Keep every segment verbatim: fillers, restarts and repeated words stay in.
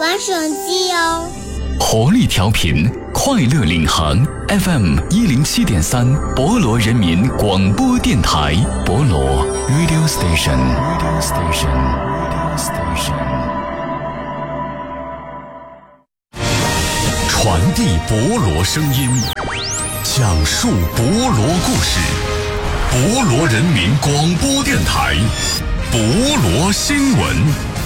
玩手机哦。 活力调频，快乐领航 F M 一零七点三，博罗人民广播电台，博罗 Radio Station Radio Station Radio Station， 传递博罗声音，讲述博罗故事，博罗人民广播电台，博罗新闻。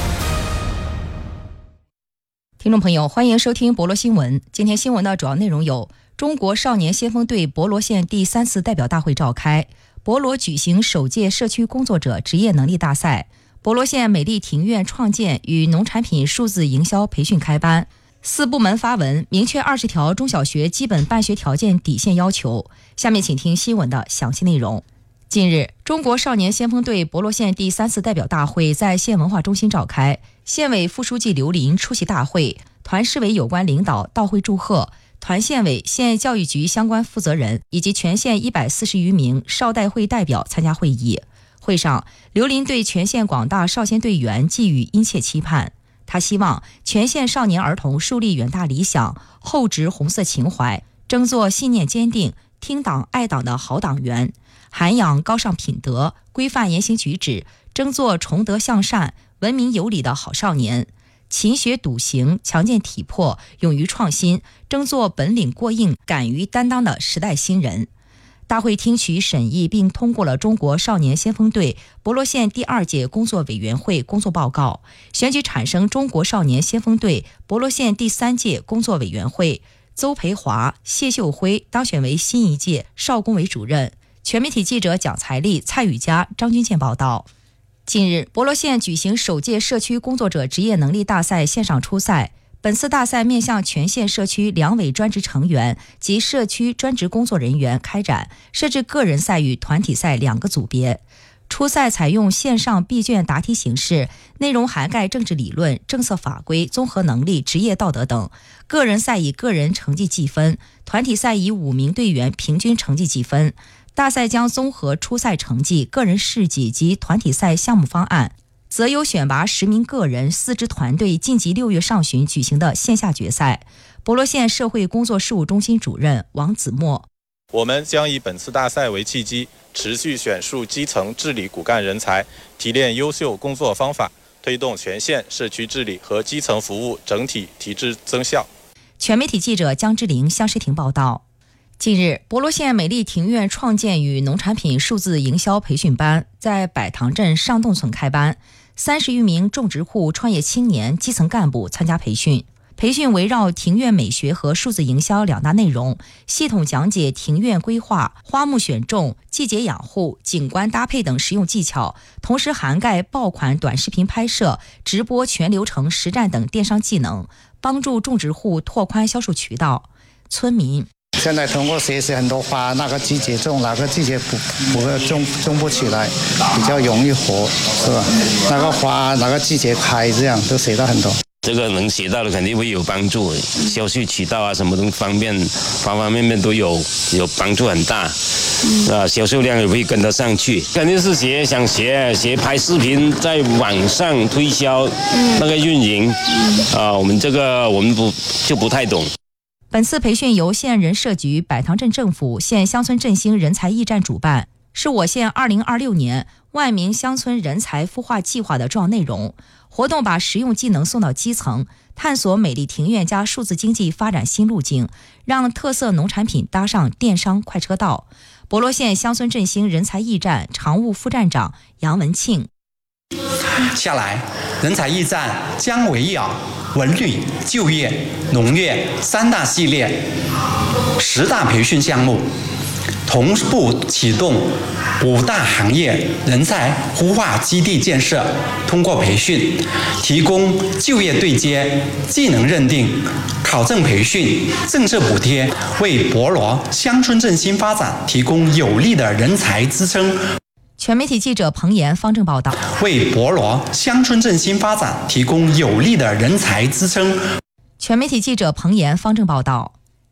听众朋友，欢迎收听博罗新闻。今天新闻的主要内容有：中国少年先锋队博罗县第三次代表大会召开，博罗举行首届社区工作者职业能力大赛，博罗县美丽庭院创建与农产品数字营销培训开班，四部门发文明确二十条中小学基本办学条件底线要求。下面请听新闻的详细内容。近日，中国少年先锋队博罗县第三次代表大会在县文化中心召开，县委副书记刘林出席大会，团市委有关领导到会祝贺，团县委、县教育局相关负责人以及全县一百四十余名少代会代表参加会议。会上，刘林对全县广大少先队员寄予殷切期盼，他希望全县少年儿童树立远大理想，厚植红色情怀，争做信念坚定、听党爱党的好党员，涵养高尚品德，规范言行举止，争做崇德向善、文明有礼的好少年，勤学笃行，强健体魄，勇于创新，争做本领过硬、敢于担当的时代新人。大会听取审议并通过了中国少年先锋队博罗县第二届工作委员会工作报告，选举产生中国少年先锋队博罗县第三届工作委员会，邹培华、谢秀辉当选为新一届少工委主任。全媒体记者蒋才丽、蔡宇佳、张军健报道。近日，博罗县举行首届社区工作者职业能力大赛线上初赛。本次大赛面向全县社区两委专职成员及社区专职工作人员开展，设置个人赛与团体赛两个组别。初赛采用线上闭卷答题形式，内容涵盖政治理论、政策法规、综合能力、职业道德等。个人赛以个人成绩计分，团体赛以五名队员平均成绩计分。大赛将综合初赛成绩、个人事迹及团体赛项目方案，择优选拔十名个人、四支团队晋级六月上旬举行的线下决赛。博罗县社会工作事务中心主任王子墨： 我们将以本次大赛为契机，持续选树基层治理骨干人才，提炼优秀工作方法，推动全县社区治理和基层服务整体提质增效。 全媒体记者江之玲、向世婷报道。近日，博罗县美丽庭院创建与农产品数字营销培训班在百塘镇上洞村开班，三十余名种植户创业青年、基层干部参加培训。培训围绕庭院美学和数字营销两大内容，系统讲解庭院规划、花木选种、季节养护、景观搭配等实用技巧，同时涵盖爆款短视频拍摄、直播全流程实战等电商技能，帮助种植户拓宽销售渠道。村民： 现在通过学习很多花，哪个季节种，哪个季节不不种种不起来，比较容易活，是吧？哪个花哪个季节开，这样都学到很多。 这个能学到的肯定会有帮助，销售渠道啊，什么东方面方方面面都有有帮助很大，啊，销售量也会跟得上去。肯定是学想学学拍视频，在网上推销那个运营，啊，我们这个我们不就不太懂。 本次培训由县人社局、百塘镇政府、县乡村振兴人才驿站主办，是我县二零二六年万名乡村人才孵化计划的重要内容。活动把实用技能送到基层，探索美丽庭院加数字经济发展新路径，让特色农产品搭上电商快车道。博罗县乡村振兴人才驿站常务副站长杨文庆： 下来，人才驿站将围绕文旅、就业、农业三大系列十大培训项目，同步启动五大行业人才孵化基地建设，通过培训提供就业对接、技能认定、考证培训、政策补贴，为博罗乡村振兴发展提供有力的人才支撑。 全媒体记者彭岩、方正报道。 为博罗乡村振兴发展提供有力的人才支撑。 全媒体记者彭岩、方正报道。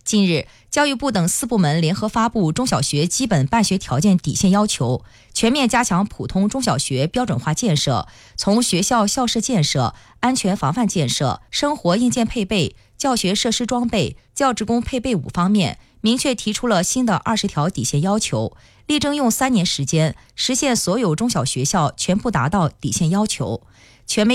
近日，教育部等四部门联合发布中小学基本办学条件底线要求，全面加强普通中小学标准化建设，从学校校舍建设、安全防范建设、生活硬件配备、教学设施装备、教职工配备五方面，明确提出了新的二十条底线要求，力争用三年时间实现所有中小学校全部达到底线要求。全面